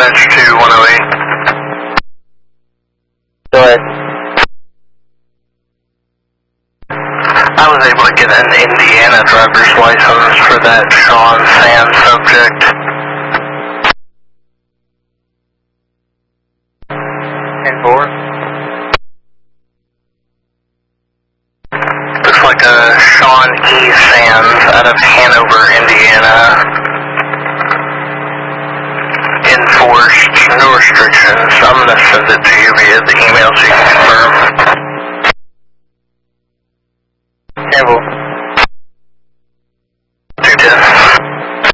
dispatch to 108. Go ahead. I was able to get an Indiana driver's license for that Sean Sand subject. And four? Looks like a Sean E. Sands out of Hanover, Indiana. Enforced, no restrictions. I'm going to send it to you via the email so you can